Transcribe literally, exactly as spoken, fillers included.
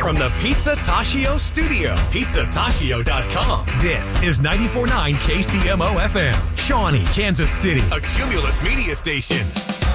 from the Pizza Tashio studio. pizza tashio dot com. This is ninety-four point nine K C M O F M, Shawnee, Kansas City. A Cumulus media station.